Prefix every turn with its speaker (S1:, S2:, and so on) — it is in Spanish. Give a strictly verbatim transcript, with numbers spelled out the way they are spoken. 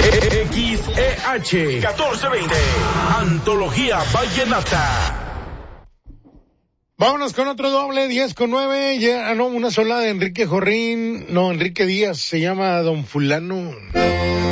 S1: X E H catorce veinte, Antología Vallenata.
S2: Vámonos con otro doble, diez con nueve, ya, no, una sola de Enrique Jorrín, no, Enrique Díaz, se llama Don Fulano.